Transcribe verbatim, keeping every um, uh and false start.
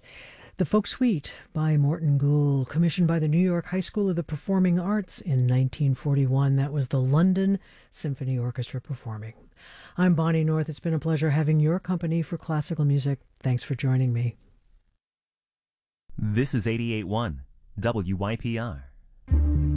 The Folk Suite by Morton Gould, commissioned by the New York High School of the Performing Arts in nineteen forty-one. That was the London Symphony Orchestra performing. I'm Bonnie North. It's been a pleasure having your company for classical music. Thanks for joining me. This is eighty-eight point one W Y P R.